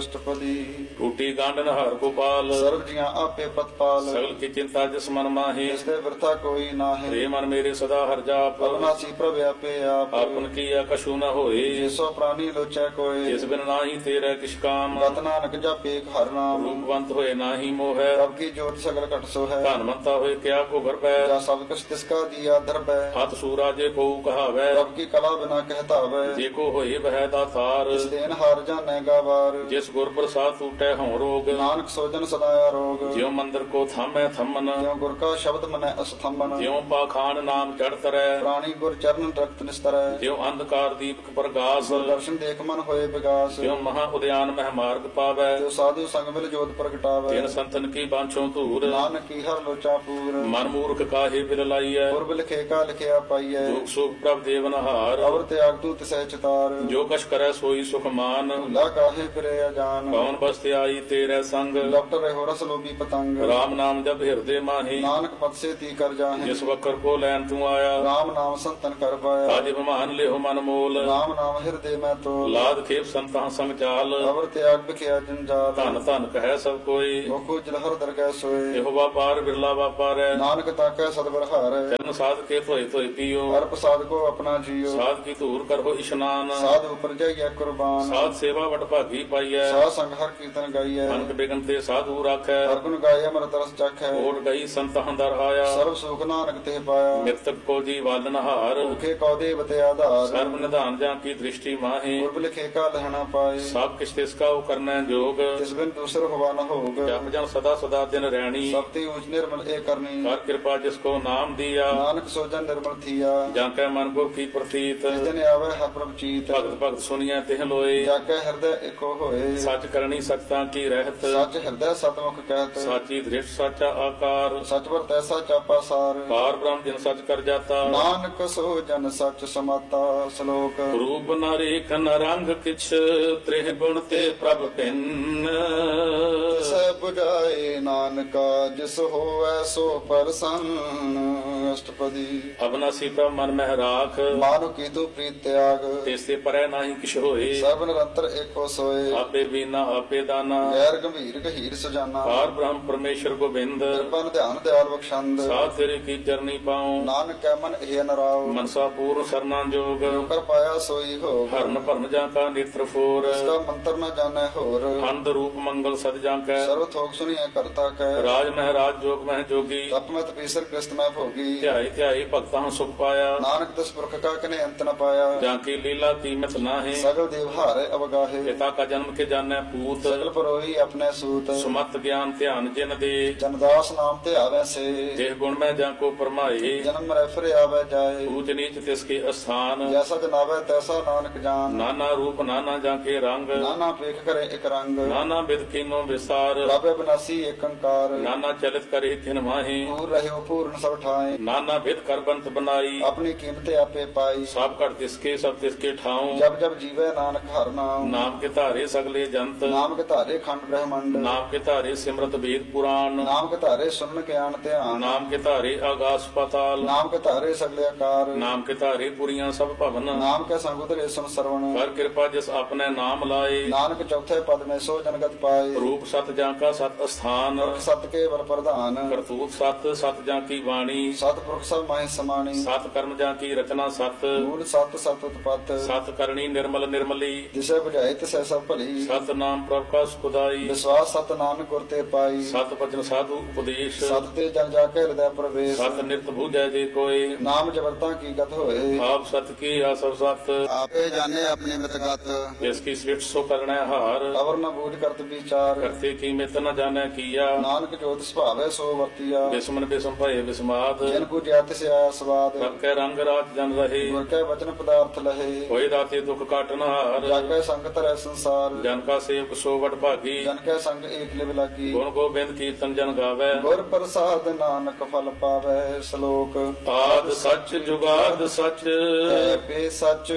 ਅਸ਼ਟਪਦੀ। ਟੂਟੀ ਗੰਢ ਨਹਾਰ ਗੋਪਾਲ, ਸਰਬ ਜੀਆਂ ਆਪੇ ਪਤਪਾਲ। ਸਗਲ ਕੀ ਚਿੰਤਾ ਜਿਸ ਮਨ ਮਾਹੀ, ਜਿਸ ਤੇ ਵਰਤਾ ਕੋਈ ਨਾਹੀਂ। ਰੇ ਮਨ ਮੇਰੇ ਸਦਾ ਹਰ ਜਾਪ, ਅਬਨਾਸੀ ਪ੍ਰਭ ਆਪੇ ਆਪ। ਆਪਨ ਕੀਆ ਕਛੂ ਨ ਹੋਏ, ਜਿਸੋ ਪ੍ਰਾਨੀ ਲੋਚੈ ਕੋਇ। ਜਿਸ ਬਿਨ ਨਾਹੀ ਤੇਰੇ ਕਿਛ ਕਾਮ, ਗਤ ਨਾਨਕ ਜਪੇ ਹਰਿ ਨਾਮ। ਰੂਪਵੰਤ ਹੋਏ ਨਾਹੀ ਮੋਹੈ, ਪ੍ਰਭ ਕੀ ਜੋਤ ਸਗਲ ਘਟ ਸੋ ਹੈ। ਧਨਵੰਤਾ ਹੋਏ ਕਿਆ ਕੋ ਗਰਬੈ, ਜਾ ਸਭ ਕੁਛ ਤਿਸ ਕਾ ਦੀਆ ਦਰਬੈ। ਹੱਥ ਸੂਰਾ ਜੇ ਕੋ ਕਹਾਵੈ, ਪ੍ਰਭ ਕੀ ਕਲਾ ਬਿਨਾ ਕਹਿਤਾਵੈ। ਜੇ ਕੋ ਹੋਏ ਬਹਿ ਦਾਤਾਰ, ਇਸ ਦੇਨ ਹਾਰ ਜਾਣੈ ਗਾਵਾਰ। ਜਿਸ ਗੁਰ ਪ੍ਰਸਾਦ ਟੂਟੈ ਹਉ ਰੋਗ, ਨਾਨਕ ਸੋਜਨ ਸਦਾ ਆਰੋਗ। ਜਿਉ ਮੰਦਰ ਕੋ ਥਾਮੈ ਥੰਮਨ, ਜਿਉ ਗੁਰ ਕਾ ਸ਼ਬਦ ਮਨੈ ਅਸਥੰਬਨ। ਜਿਉ ਪਾਖਾਨ ਨਾਮ ਚੜ ਤਰੈ, ਪ੍ਰਾਣੀ ਗੁਰ ਚਰਨ ਰਖਤ ਨਿਸਤਰੈ। ਜਿਉ ਅੰਧਕਾਰ ਦੀਪਕ ਪ੍ਰਗਾਸ, ਗੁਰ ਦਰਸ਼ਨ ਦੇਖ ਮਨ ਹੋਏ ਵਿਗਾਸ। ਜਿਉ ਮਹਾ ਉਦਿਆਨ ਮਹਿ ਮਾਰਗ ਪਾਵੈ, ਜੋ ਸਾਧੂ ਸੰਗ ਮਿਲ ਜੋਤ ਪ੍ਰਗਟਾਵੈ। ਤਿਨ ਸੰਤਨ ਕੀ ਬਾਂਛੋ ਧੂਰ, ਨਾਨਕ ਕੀ ਹਰ ਲੋਚਾ ਪੂਰ। ਮਨ ਮੂਰਖ ਕਾਹੇ ਬਿਲ ਲਾਈਐ, ਪੁਰਬ ਲਿਖੇ ਕਾ ਲਿਖਿਆ ਪਾਈਐ। ਦੁਖ ਸੁਖ ਪ੍ਰਭ ਦੇਵਨਹਾਰ, ਅਵਰ ਤਿਆਗ ਤੂ ਤਿਸੈ ਚਿਤਾਰ। ਜੋ ਕਛ ਕਰੈ ਸੋਈ ਸੁਖ ਮਾਨ, ਭੁਲਾ ਕਾਹੇ ਫਿਰੇ ਅਜਾਨ। ਕੌਣ ਬਸਤਿ ਆਈ ਤੇਰੇ ਸੰਗ, ਡਾਕਟਰ ਰਹਿਓ ਰਸ ਲੋਭੀ ਪਤੰਗ। ਰਾਮ ਨਾਮ ਜਪ ਹਿਰਦੇ ਮਾਹੀ, ਨਾਨਕ ਪਦ ਸੇ ਤੀ ਕਰ ਜਾਹੇ। ਜਿਸ ਵਕਰ ਕੋ ਲੈਣ ਤੂੰ ਆਇਆ, ਰਾਮ ਨਾਮ ਸੰਤਨ ਕਰ ਪਾਇਆ। ਅਜ ਬਿਮਾਨ ਲਿਓ ਮਨ ਮੋਲ, ਰਾਮ ਨਾਮ ਹਿਰਦੇ ਮੈਂ ਤੋਲ। ਲਾਦ ਖੇਪ ਸੰਤਾਂ ਸੰਗ ਚਾਲ, ਅਵਰ ਤਿਆਗ ਬਿਖਿਆ ਜੰਜਾਲ। ਧਨ ਧਨ ਕਹਿ ਸਭ ਕੋਈ, ਮੁਖੋ ਜਲਹਰ ਦਰਗਹਿ ਸੋਏ। ਇਹੋ ਵਾਪਾਰ ਬਿਰਲਾ ਵਾਪਾਰੈ, ਨਾਨਕ ਤਾਕੈ ਸਤਿਗੁਰ ਹਾਰੈ। ਚਰਨ ਸਾਧ ਕੇ ਧੋਏ ਧੋਏ ਪੀਓ, ਹਰ ਪ੍ਰਸਾਦ ਕੋ ਆਪਣਾ ਜੀਓ। ਸਾਧ ਕੀ ਧੂਰ ਕਰੋ ਇਸ਼ਨਾਨ, ਸਾਧ ਉਪਰ ਜਾਈਐ ਕੁਰਬਾਨ। ਸਾਧ ਸੇਵਾ ਵਡ ਭਾਗੀ ਪਾਈਐ, ਸਾਧ ਸੰਗ ਹਰ ਕੀਰਤਨ ਗਾਈਐ। ਅਨਕ ਬਿਗਨ ਤੇ ਸਾਧੂ ਰਾਖੈ, ਹਰ ਗੁਣ ਗਾਏ ਅਮਰਤ ਰਸ ਚਖੈ। ਓਟ ਗਈ ਸੰਤਾਂ ਦਰ ਆਇਆ, ਸਰਬ ਸੁਖ ਨਾਨਕ ਤੇ ਪਾਇਆ। ਮਿਰਤਕ ਕੋ ਜੀ ਵਾਲਨ ਹਾਰ, ਭੁਖੇ ਕਉ ਦੇਵ ਤੇ ਆਧਾਰ। ਸਰਬ ਨਿਧਾਨ ਜਾਂ ਕੀ ਦ੍ਰਿਸ਼ਟੀ ਮਾਹੀ, ਪੁਰਬ ਲਿਖੇ ਕਾ ਲਹਣਾ ਪਾਏ। ਸਭ ਕਿਛ ਤਿਸ ਕਾ ਕਰਨੈ ਜੋਗ, ਤਿਸ ਬਿਨ ਦੂਸਰ ਹੋਵਾ ਨ ਹੋਗ। ਜਪ ਜਨ ਸਦਾ ਸਦਾ ਦਿਨ ਰਹਿਣੀ, ਸਭ ਤੇ ਊਚ ਨਿਰਮਲ ਏ ਕਰਨੀ। ਕਰ ਕਿਰਪਾ ਜਿਸ ਕੋ ਨਾਮ ਦੀਆ, ਨਾਨਕ ਸੋਜਨ ਨਿਰਮਲ ਥੀਆ। ਜਾਂ ਕੈ ਮਨ ਕੋ ਕੀ ਪ੍ਰਤੀਤ, ਜਿਸ ਦਿਨ ਆਵੇ ਹਰ ਪ੍ਰਭ ਚੀਤ। ਭਗਤ ਭਗਤ ਸੁਣੀਐ ਤਿਹ ਲੋਏ, ਜਾ ਕੇ ਹਿਰਦੈ ਏਕੋ ਹੋਏ। ਸੱਚ ਕਰਨੀ ਸਚਤਾ ਕੀ ਰਹਿਤ, ਸੱਚ ਹਿਰਦੈ ਸਤਮੁਖ ਕਹਿਤ। ਸਾਚੀ ਦ੍ਰਿਸ਼ਟ ਸਾਚਾ ਆਕਾਰ, ਸਚ ਵਰ ਤੈਸਾ ਚਾਪਾ ਸਾਰ। ਪਾਰ ਬ੍ਰਹਮ ਜਿਨ ਸਚ ਕਰ ਜਾਤਾ, ਨਾਨਕ ਸੋ ਜਨ ਸਚ ਸਮਾਤਾ। ਸ਼ਲੋਕ। ਰੂਪ ਨ ਰੇਖ ਨ ਰੰਗ ਕਿਛ, ਤ੍ਰਿਹ ਗੁਣ ਤੇ ਪ੍ਰਭ ਭਿੰਨ। ਤਿਸੈ 부ਝਾਏ ਨਾਨਕਾ, ਜਿਸ ਹੋਵੈ ਸੋ ਪਰਸੰਨ। ਅਸ਼ਟਪਦੀ। ਅਬਨਾਸੀ ਪ੍ਰਭ ਮਨ ਮਹਿ ਰਾਖ, ਮਾਨੁ ਕੀਤੂ ਪ੍ਰੀਤ ਤਿਆਗ। ਤਿਸ ਤੇ ਪਰੈ ਨਾਹੀ ਕਿਛ ਹੋਏ, ਸਰਬ ਨਿਰੰਤਰ ਏਕੋ ਸੋਏ। ਆਪੇ ਬੀਨਾ ਆਪੇ ਦਾਨਾ, ਗੈਰ ਗੰਭੀਰ ਗਹੀਰ ਸਜਾਨਾ। ਪਾਰ ਬ੍ਰਹਮ ਪਰਮੇਸ਼ਰ ਗੋਬਿੰਦ, ਕਿਰਪਨ ਧਿਆਨ ਦਿਆਲ ਬਖਸ਼ੰਦ। ਸਾਧ ਤੇਰੇ ਕੀ ਚਰਨੀ ਪਾਉ, ਨਾਨਕ ਕੈ ਮਨ ਇਹ ਨਰਾਉ। ਮਨਸਾ ਪੂਰਨ ਸਰਨਾ ਜੋਗ, ਜੋ ਕਰ ਪਾਇਆ ਸੋਈ ਹੋ। ਹਰਨ ਭਰਨ ਜਾਂ ਕਾ ਨੇਤਰ ਫੋਰ, ਇਸ ਦਾ ਮੰਤਰ ਨ ਜਾਣੈ ਹੋਰ। ਅੰਧ ਰੂਪ ਮੰਗਲ ਸਦ ਜਾਂ ਕੈ, ਸਰਬ ਥੋਕ ਸੁਣੀਐ ਕਰਤਾ ਕੈ। ਰਾਜ ਮਹਿਰਾਜ ਜੋਗ ਮਹਿ ਜੋਗੀ, ਤਪ ਮੈਂ ਤਪੀਸਰ ਕ੍ਰਿਸਤ ਮੈਂ ਭੋਗੀ। ਧਿਆਈ ਧਿਆਈ ਭਗਤਾਂ ਸੁਖ ਪਾਇਆ, ਨਾਨਕ ਤਿਸ ਪੁਰਖ ਕਾ ਕਨੇ ਅੰਤ ਨ ਪਾਇਆ। ਜਾਂ ਕੀ ਲੀਲਾ ਕੀਮਤ ਨਾਹੀਂ, ਸਗਲ ਦੇਵ ਹਾਰੇ ਅਵਗਾਹੇ। ਪਿਤਾ ਕਾ ਜਨਮ ਕੇ ਜਾਣੈ ਪੂਤ, ਸਗਲ ਪਰੋਹੀ ਆਪਣੇ ਸੂਤ। ਸੁਮਤ ਗਿਆਨ ਧਿਆਨ ਜਿਨ ਦੇ, ਜਨਦਾਸ ਨਾਮ ਤੇ ਆਵੈ ਸੇ। ਦੇਹ ਗੁਣ ਮੈਂ ਜਾਂ ਕੋ ਪਰਮਾਏ, ਜਨਮ ਰਹਿ ਆਵੈ ਜਾਏ। ਊਚ ਨੀਚ ਤਿਸ ਕੇ ਅਸਥਾਨ, ਜੈਸਾ ਜਨਾਵੈ ਤੈਸਾ ਨਾਨਕ ਜਾਨ। ਨਾਨਾ ਰੂਪ ਨਾਨਾ ਜਾਂ ਕੇ ਰੰਗ, ਨਾਨਾ ਪੇਖ ਕਰੇ ਇਕ ਰੰਗ। ਨਾਨਾ ਬਿਦ ਕੀਨੋ ਵਿਸਾਰ, ਪ੍ਰਭ ਬਿਨਾਸੀ ਏਕ ਓੰਕਾਰ। ਨਾਨਾ ਚਲਿਤ ਕਰੇ ਤਿਨ ਮਾਹੀ, ਪੂਰ ਰਹਿਓ ਪੂਰਨ ਸਭ ਠਾਏ। ਨਾਨਾ ਬਿਦ ਕਰ ਬੰਤ ਬਨਾਈ, ਆਪਣੀ ਕੀਮਤ ਆਪੇ ਪਾਈ। ਸਭ ਘਟ ਤਿਸਕੇ ਸਭ ਤਿਸਕੇ ਠਾਉ, ਜਬ ਜਬ ਜੀਵੈ ਨਾਨਕ ਹਰਿ ਨਾਮ। ਨਾਮ ਕੇ ਧਾਰੇ ਸਗਲੇ ਜੰਤ, ਨਾਮ ਕੇ ਧਾਰੇ ਖੰਡ ਬ੍ਰਹਮੰਡ। ਨਾਮ ਕੇ ਧਾਰੇ ਸਿਮਰਤ ਵੇਦ ਪੁਰਾਣ, ਨਾਮ ਕੇ ਧਾਰੇ ਸੁਨਨ ਗਿਆਨ ਧਿਆਨ। ਨਾਮ ਕੇ ਧਾਰੇ ਆਗਾਸ ਪਾਤਾਲ, ਨਾਮ ਕੇ ਧਾਰੇ ਸਗਲੇ ਆਕਾਰ। ਨਾਮ ਕੇ ਧਾਰੇ ਪੁਰੀਆਂ ਸਭ ਭਵਨ, ਨਾਮ ਕੇ ਸੰਗ ਉਤਰੇ ਸੁਨ ਸਰਵਣ। ਕਰ ਕਿਰਪਾ ਜਿਸ ਆਪਣੇ ਨਾਮ ਲਾਏ, ਨਾਨਕ ਚੌਥੇ ਪਦ ਮੈਂ ਸੋ ਜਨਗਤ ਪਾਏ। ਰੂਪ ਸਤ ਜਾਂ ਕਾ ਸਤ ਅਸਥਾਨ, ਪੁਰਖ ਸਤ ਕੇ ਬਲ ਪ੍ਰਧਾਨ। ਕਰਤੂਤ ਸਤ ਸਤ ਜਾਂ ਕੀ ਬਾਣੀ, ਸਤ ਪੁਰਖ ਸਭ ਮਾਹਿ ਸਮਾਣੀ। ਸਤ ਕਰਮ ਜਾਂ ਕੀ ਰਚਨਾ ਸਤ, ਮੂਲ ਸਤ ਸਤ ਉਤਪਤ। ਸਤ ਕਰਨੀ ਨਿਰਮਲ ਨਿਰਮਲੀ, ਜਿਸੇ ਬੁਝਾਏ ਤਿਸੈ ਸਭ ਭਲੀ। ਸਤ ਨਾਮ ਪ੍ਰਭ ਕਾ ਸੁਖਦਾਈ, ਵਿਸ਼ਵਾਸ ਸਤ ਨਾਨਕ ਗੁਰ ਤੇ ਪਾਈ। ਸਤ ਬਚਨ ਸਾਧੂ ਉਪਦੇਸ਼, ਸਤ ਤੇ ਜਨ ਜਾ ਕੇ ਹਿਰਦੈ ਪ੍ਰਵੇਸ਼। ਸਤ ਨਿਰਤ ਬੂਝੈ ਜੇ ਕੋਈ, ਨਾਮ ਜਬਰਤਾ ਕੀ ਗਤ ਹੋਏ। ਆਪ ਸਤ ਕੀ ਆ ਸਭ ਸਤ, ਆਪੇ ਜਾਣੇ ਆਪਣੀ ਮਿਤਗਤ। ਜਿਸ ਕੀ ਸ੍ਰਿਸ਼ਟ ਸੋ ਕਰਣੈ ਹਾਰ, ਅਵਰ ਨ ਬੂਝ ਕਰਤ ਵਿਚਾਰ। ਕਰਤੇ ਕੀ ਮਿਤ ਨ ਜਾਣੈ ਕੀਆ, ਨਾਨਕ ਜੋਤ ਸੁਭਾਵੈ ਸੋ ਵਰਤੀਆ। ਬਿਸਮਨ ਬਿਸਮ ਭਏ ਬਿਸਮਾਦ, ਜਿਨ ਕੋ ਜਿਆਤ ਸੇ ਆਇਆ ਸਵਾਦ। ਸਭ ਕੈ ਰੰਗ ਰਾਤ ਜਨ ਰਹੇ, ਗੁਰ ਕੈ ਵਚਨ ਪਦਾਰਥ ਲਹੇ। ਹੋਏ ਦਾਤੇ ਦੁਖ ਕਾਟਨ ਹਾਰ, ਜਾ ਕੈ ਸੰਗ ਧਰੈ ਸੰਸਾਰ। ਜਨ ਕਾ ਸੇਵਕ ਸੋ ਵਡ ਭਾਗੀ, ਜਨ ਕੈ ਸੰਗ ਏਕ ਲਿਵ ਲਾਗੀ। ਗੁਣ ਗੋਬਿੰਦ ਕੀਰਤਨ ਜਨ ਗਾਵੈ, ਗੁਰ ਪ੍ਰਸਾਦ ਨਾਨਕ ਫਲ ਪਾਵੈ। ਸ਼ਲੋਕ। ਆਦ ਸੱਚ ਜੁਗਾਦ ਸੱਚ, ਹੈ ਪੇ ਸੱਚ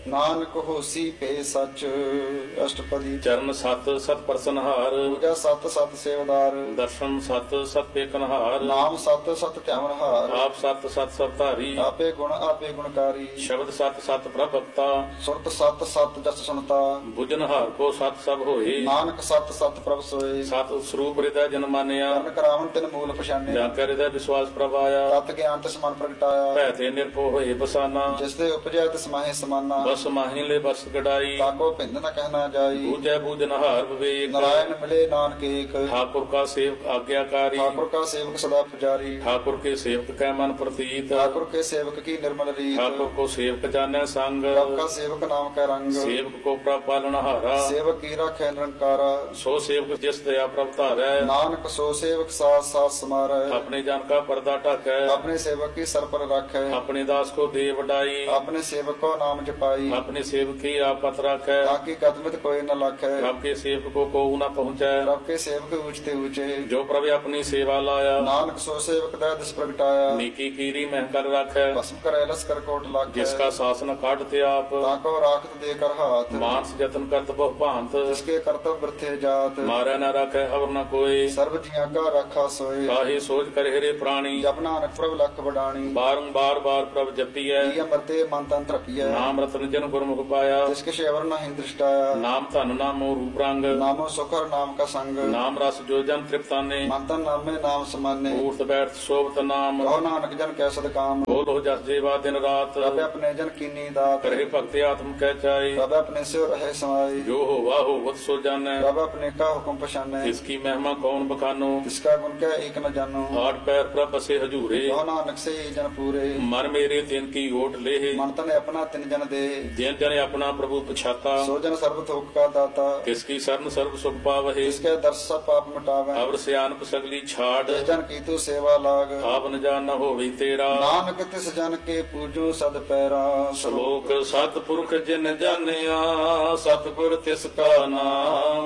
ਨਾਨਕ ਹੋਸੀ ਪੇ ਸਚ। ਅਸ਼ਟਪਦੀ। ਚਰਨ ਸਤ ਸਤ ਪ੍ਰਸਨਹਾਰ, ਪੂਜਾ ਸਤ ਸਤ ਸੇਵਦਾਰ। ਦਰਸ਼ਨ ਸਤ ਸਤ ਪੇਖਨਹਾਰ, ਨਾਮ ਸਤ ਸਤ ਧਿਆਵਨਹਾਰ। ਆਪ ਸਤ ਸਤ ਸਭ ਧਾਰੀ, ਆਪੇ ਗੁਣਕਾਰੀ। ਸ਼ਬਦ ਸਤ ਸਤ ਪ੍ਰਭਕਤਾ, ਸੁਰਤ ਸਤ ਸਤ ਜਸ ਸੁਣਤਾ। ਬੁਝਨਹਾਰ ਕੋ ਸਤ ਸਭ ਹੋਏ, ਨਾਨਕ ਸਤ ਸਤ ਪ੍ਰਭ ਸੋਏ। ਸਤ ਸਰੂਪ ਹਿਰਦੈ ਜਨ ਮਾਨਿਆ, ਕਰਨ ਕਰਾਵਨ ਤਿਨ ਮੂਲ ਪਛਾਨੇ। ਜਾਂ ਕੈ ਹਿਰਦੈ ਵਿਸ਼ਵਾਸ ਪ੍ਰਭ ਆਇਆ, ਤਤ ਗਿਆਨ ਤਿਸ ਮਨ ਪ੍ਰਗਟਾਇਆ। ਭੈ ਤੇ ਨਿਰਭਉ ਹੋਏ ਬਸਾਨਾ, ਜਿਸ ਦੇ ਉਪਜੈ ਤਿਸ ਮਾਹੇ ਸਮਾਨਾ। ਬਸ ਮਾਹੀ ਲੈ ਬਸ ਗਡਾਈ, ਤਾਕੋ ਭਿੰਦ ਨ ਕਹਿਣਾ ਜਾਈ। ਬੂਝੈ ਬੂਝਨਹਾਰ ਵਿਵੇਕ, ਨਾਰਾਇਣ ਮਿਲੇ ਨਾਨਕ ਏਕ। ਠਾकुर का सेवक आज्ञाकारी, ठाकुर का सेवक सदा पुजारी। ठाकुर के सेवक कै मन प्रतीत, ठाकुर के सेवक की निर्मल रीत। ठाकुर को सेवक जाने संग, प्रभ का सेवक नाम का रंग। सेवक को प्रभ पालनहारा, सेवक की राखे निरंकारा। सो सेवक जिस दया प्रभ धारै, नानक सो सेवक साथ साथ समारै। अपने जन का पर्दा ढकै, अपने सेवक की सर पर राखै। अपने दास को दे वडाई, अपने सेवक को नाम जपाई। अपने सेवक की आपत राखै, ताकि कदमत कोई न लाखै। प्रभ के सेवक को कोऊ न पहुँचै, प्रभ के सेवक ऊंचते ऊंचे। जो प्रभ अपनी सेवा लाया, नानक सो सेवक दै दिस प्रगटाया। नीकी कीरी मह कर राखै, भस्म करे लस्कर कोट लाखै। जिसका शासन काटते आप, ताको राखत देकर हाथ। मानस जतन करत बहु भांत, जिसके कर्तव्य वृथे जात। मारै न राखै अवर न कोई, सर्व जिया का रखा सोए। काहे सोच कर हिरे प्राणी, जप नानक प्रभ लख बडाणी। बारंबार बार प्रभ जपियै, प्रिय मरते मन तन तृपिय। नाम रतन जन गुरमुख पाया, जिसके शेवर न हिं दृष्टाया। नाम धन नामो रूप रंग, नामो सुखर नाम का संग। नाम रस जो जन तृप्ताने, मन तन नामे नाम समाने। ऊर्त बैठ शोभत नाम, कहो नानक जन कै सद काम। बोलो जस जेवा दिन रात, प्रभ अपने जन कीनी दात। करे भक्ति आत्म कह चाई, प्रभ अपने से रहे समाई। जो हो वाहो वत सो जानै, प्रभ अपने का हुक्म पछाने। इसकी महिमा कौन बखानो, जिसका गुण क्या एक न जानो। आठ पैर प्रभ बसे हजूरे, कहो नानक से ही जन पूरे। मन मेरे तिन की ओट लेह, मन तन अपना तिन जन दे। जिन जन अपना प्रभु पछाता, सो जन सर्व थोक का दाता। किसकी शरण सर्व सुख पावहे, जिसके दर्श सब पाप मिटावे। अवर सियानप सगली छाड़, जिस जन की तू सेवा लाग। आप न जान न होवी तेरा, नानक तिस जन के पूजो सद पैरा। श्लोक सतपुरख जिन जानिया, सतगुर तिसका नाम,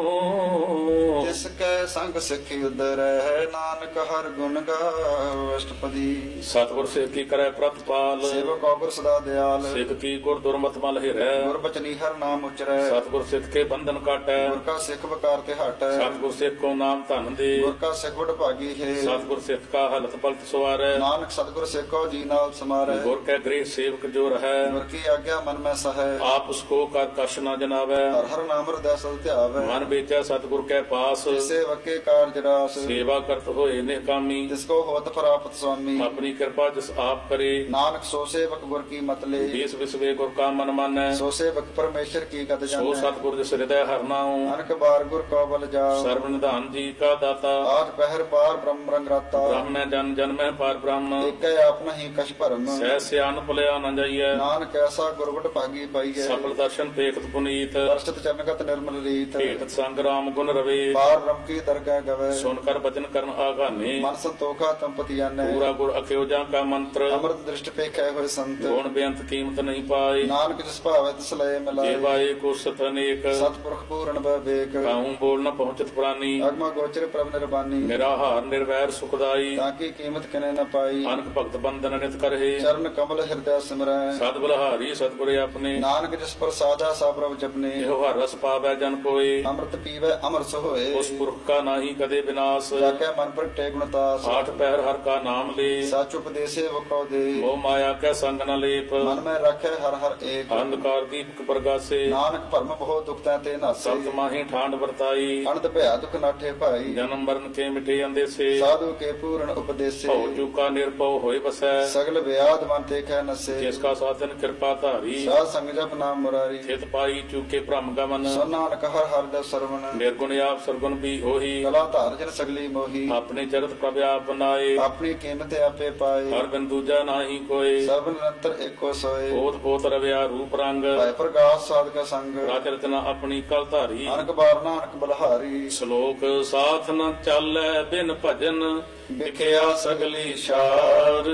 तिसके संग सिखि उदरै। नानक हर गुण गाओ। अष्टपदी। सतगुर सिख की करे प्रतिपाल, सेवक औगुर सदा दयाल। सिख की गुर दुर्मत मल हिरै, गुर बचनी हर नाम उचरै। सतगुर सिख के बंधन काटै, गुर का सिख बकार ते हटै। सतगुर सिख को नाम धन दे, गुर का सिख बड़ भागी है। सतगुर सिख का हलत पलत सवारै, नानक सतगुर सिख को जी नाल समारै। गुर के गृह सेवक जो रहै, गुर की आज्ञा मन में सहै। आप उसको कर कश न जनावै, हर हर नाम हृदय सद ध्यावै। मन बेचा सतगुर के पास, सेवक के कार्य रास। सेवा करत होए निकामी, जिसको होत प्राप्त स्वामी। अपनी कृपा जिस आप करे, नानक सो सेवक गुर की मत ले। देश विश्वे गुर का मन मानै, सो सेवक परमेश्वर की गत सो जानै। सतगुर जिस हृदय हर नाऊं, अनक बार गुर को बल जाओ। सर्व निधान जी का दाता, आज पहर बार ब्रह्म रंग राता। ब्रह्म में जन जन में पार ब्रह्म, एक आप नहीं कछ भरम। सह सियान भुलिया न जाइए, नानक ऐसा गुरबट भागी पाइए। सफल दर्शन पेखत पुनीत, दर्शत चरणगत निर्मल रीत। भेटत संग राम गुण रवे, पार ब्रह्म की दरगाह गवे। सुनकर वचन करन आगाने, मन संतोखा तंपति आने। पूरा गुर अख्योजा का मंत्र, अमृत दृष्ट पे कै हुए संत। गुण बेअंत कीमत नहीं पाए, नानक जिस भावे तिस लय मिलाए। जेवाए को सत अनेक, सतपुरख पूर्ण विवेक। काहूं बोल न पहुंचत प्राणी, अगमा गोचर प्रभ निर्बानी। निराहार निर्वैर सुखदाई, ताकि कीमत किने न पाई। अनक भक्त बंधन नित करहे, चरण कमल हृदय सिमरै। सद बलहारी सतगुर अपने, नानक जिस पर साजा सा प्रभ जपने। एहो हर रस पावै जन कोय, अमृत पीवै अमर सोए। उस पुरख का नाही कदे विनाश, जाके मन पर टे गुणतास। आठ पैर हर का नाम ले, साच उपदेशे वो कौ दे। मोह माया कै संग न लेप, मन में रखे हर हर एक। अंधकार दीपक प्रगासे, नानक भरम बहु दुखता ते नासे। सत माही ठांड वर्ताई, अनंत भया दुख नाठे भाई। जन्म मरण के मिटे अंदेसे, साधु के पूर्ण उपदेशे। भव चूका निर्भव होय बसै, सगल व्याध मन ते कै नसे। जिसका साधन कृपा धारी, साध संग जप नाम मुरारी। चित पाई चूके भ्रम गमन, सो नानक हर हर दस सरवण। निर्गुण आप सरगुण भी होही, कला धार जन सगली मोही। अपने जगत प्रभ आप बनाए, अपनी कीमत आपे पाए। हर बिन दूजा नाही कोय, सर्व निरंतर एको सोए। पोत पोत रव्या रूप रंग, भय प्रकाश साधक संग। राज रचना अपनी कल धारी, अनक बार नानक बलहारी। श्लोक साथ न चालै बिन भजन, विखिया सगली शार,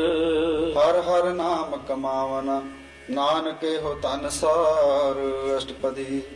हर हर नाम कमावन। नानक हो तन सार। अष्टपदी।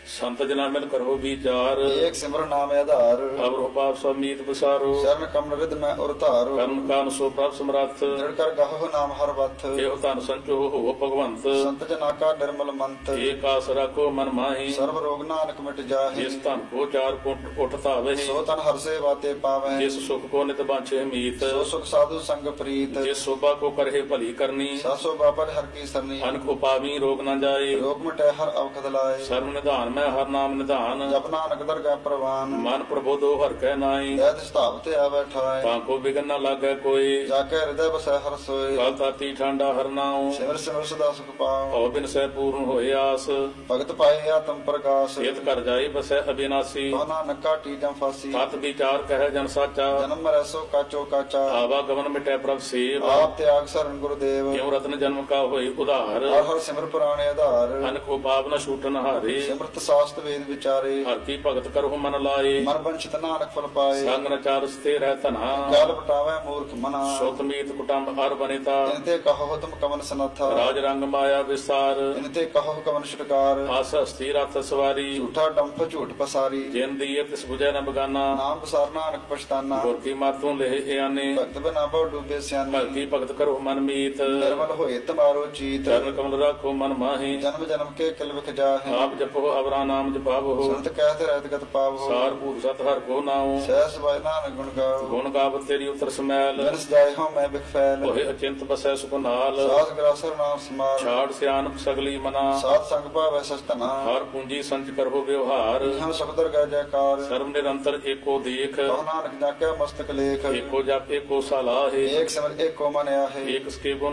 ਸੰਤ ਜਨਾ ਮਿਲ ਕਰੋ ਵਿਚਾਰ ਏਕ ਸਿਮਰ ਨਾਮ ਆਧਾਰ ਅਵਰੋ ਪਾਪ ਸਮੀਤ ਬਸਾਰੋ ਸ਼ਰਨ ਕਮਲ ਰਿਦ ਮੈਂ ਉਰਤਾਰੋ ਕਰਮ ਕਾਨ ਸੋ ਪ੍ਰਭ ਸਮਰੱਥ ਦ੍ਰਿੜ ਕਰ ਗਾਹੋ ਨਾਮ ਹਰ ਵਥ ਇਹੋ ਧਨ ਸੰਚੋ ਹੋ ਭਗਵੰਤ ਸੰਤ ਜਨਾ ਕਾ ਨਿਰਮਲ ਮੰਤ ਏਕ ਆਸ ਰੱਖੋ ਮਨ ਮਾਹੀ ਸਰਬ ਰੋਗ ਨਾਨਕ ਮਿਟ ਜਾਹੇ ਜਿਸ ਧਨ ਕੋ ਚਾਰ ਕੁੰਟ ਉੱਠ ਧਾਵੇ ਸੋ ਤਨ ਹਰ ਸੇਵਾ ਤੇ ਪਾਵੈ ਜਿਸ ਸੁਖ ਕੋ ਨਿਤ ਬਾਂਛੇ ਮੀਤ ਸੋ ਸੁਖ ਸਾਧੂ ਸੰਗ ਪ੍ਰੀਤ ਜਿਸ ਸੋਭਾ ਕੋ ਕਰਹਿ ਭਲੀ ਕਰਨੀ ਸਾਸੋ ਬਾਪਰ ਹਰ ਕੀ ਸਰਨੀ ਅਨਕ ਉਪਾਵੀ ਰੋਗ ਨਾ ਜਾਏ ਰੋਗ ਮਿਟੈ ਹਰ ਅਵਖਦ ਲਾਏ ਸਰਬ ਨਿਧਾਨ ਮੈਂ ਹਰ ਨਾਮ ਨਿਧਾਨ ਜਪ ਨਾਨਕ ਦਰਗਾਹ ਪ੍ਰਵਾਨ ਮਨ ਪ੍ਰਬੋਧੋ ਹਰ ਕਹਿ ਨਾਈ ਐਤ ਸਤਾਵ ਤੇ ਆਵੈ ਠਾਏ ਤਾਂ ਕੋ ਬਿਗਨ ਨਾ ਲਾਗੈ ਕੋਈ ਜਾ ਕੇ ਹਿਰਦੈ ਬਸੈ ਹਰ ਸੋਏ ਕਲ ਤਾਤੀ ਠੰਡਾ ਹਰ ਨਾਉ ਸਿਮਰ ਸਿਮਰ ਸਦਾ ਸੁਖ ਪਾਉ ਭਉ ਬਿਨ ਸਹਿ ਪੂਰਨ ਹੋਏ ਆਸ ਭਗਤ ਪਾਏ ਆਤਮ ਪ੍ਰਕਾਸ਼ ਇਤ ਕਰ ਜਾਈ ਬਸੈ ਅਬਿਨਾਸੀ ਕੋ ਨਾਨਕ ਕਾਟੀ ਜਮ ਫਾਸੀ ਸਤ ਵਿਚਾਰ ਕਹਿ ਜਨ ਸਾਚਾ ਜਨਮ ਮਰੈ ਸੋ ਕਾਚੋ ਕਾਚਾ ਆਵਾ ਗਮਨ ਮਿਟੈ ਪ੍ਰਭ ਸੇਵ ਆਪ ਤਿਆਗ ਸਰਨ ਗੁਰਦੇਵ ਕਿਉ ਰਤਨ ਜਨਮ ਕਾ ਹੋਈ ਉਧਾਰ ਹਰ ਹਰ ਸਿਮਰ ਪੁਰਾਣੇ ਆਧਾਰ ਅਨਕ ਉਪਾਵ ਨ ਛੂਟਨ ਹਾਰੇ ਸਿਮਰਤ ਸਾਸਤ ਵੇਦ ਵਿਚਾਰੇ ਹਰ ਕੀ ਭਗਤ ਕਰਹੁ ਮਨ ਲਾਏ ਮਨ ਬੰਚਿਤ ਨਾਨਕ ਫਲ ਪਾਏ ਸੰਗ ਨ ਚਾਰ ਸਤੇ ਰਹਿ ਧਨਾ ਕਾਲ ਬਟਾਵੇ ਮੂਰਖ ਮਨਾ ਸੁਤ ਮੀਤ ਕੁਟੰਬ ਹਰ ਬਨਿਤਾ ਇਨ ਤੇ ਕਹੋ ਤੁਮ ਕਮਨ ਸਨਥਾ ਰਾਜ ਰੰਗ ਮਾਇਆ ਵਿਸਾਰ ਇਨ ਤੇ ਕਹੋ ਕਮਨ ਛੁਟਕਾਰ ਆਸ ਹਸਤੀ ਰਥ ਸਵਾਰੀ ਝੂਠਾ ਡੰਫ ਝੂਠ ਪਸਾਰੀ ਜਿਨ ਦੀਏ ਤਿਸ ਬੁਝੈ ਨ ਬਗਾਨਾ ਨਾਮ ਪਸਾਰ ਨਾਨਕ ਪਛਤਾਨਾ ਗੁਰ ਕੀ ਮਾਤੋਂ ਲਹਿ ਇਆਨੇ ਭਗਤ ਬਨਾ ਬਹੁ ਡੂਬੇ ਸਿਆਨੇ ਭਗਤੀ ਭਗਤ ਕਰੋ ਮਨ ਮੀਤ ਨਿਰਮਲ ਹੋਏ ਤੁਮਾਰੋ ਚੀਤ ਚਰਨ ਕਮਲ ਰਾਖੋ ਮਨ ਮਾਹੀ ਜਨਮ ਜਨਮ ਕੇ ਕਿਲ ਵਿਖ ਜਾਹੇ ਆਪ ਜਪੋ ਅਵਰਾ ਨਾਮ ਜਪਾਵੋ ਸੰਤ ਕਹਿਤ ਰਹਿਤ ਗਤ ਪਾਵੋ ਸਾਰ ਭੂਤ ਸਤ ਹਰ ਕੋ ਨਾਉ ਸਹਿਸ ਬਾਇ ਨਾਨਕ ਗੁਣ ਗਾਓ ਗੁਣ ਗਾਵਤ ਤੇਰੀ ਉਤਰ ਸਮੈਲ ਜਨਸ ਜਾਏ ਹੋ ਮੈਂ ਬਿਖ ਫੈਲ ਹੋਏ ਅਚਿੰਤ ਬਸੈ ਸੁਖ ਨਾਲ ਸਾਧ ਗਰਾਸਰ ਨਾਮ ਸਮਾਰ ਛਾੜ ਸਿਆਨਪ ਸਗਲੀ ਮਨਾ ਸਾਧ ਸੰਗ ਭਾਵੈ ਸਚਤਨਾ ਹਰ ਪੂੰਜੀ ਸੰਚ ਕਰੋ ਵਿਵਹਾਰ ਇਹਾਂ ਸਬਦਰ ਗੈ ਜੈਕਾਰ ਸਰਬ ਨਿਰੰਤਰ ਏਕੋ ਦੇਖ ਕਹੋ ਨਾਨਕ ਜਾਕਿਆ ਮਸਤਕ ਲੇਖ ਏਕੋ ਜਪ ਏਕੋ ਸਲਾਹੇ ਏਕ ਸਿਮਰ ਏਕੋ ਮਨ ਆਹੇ ਏਕ ਸਕੇ ਗੁਣ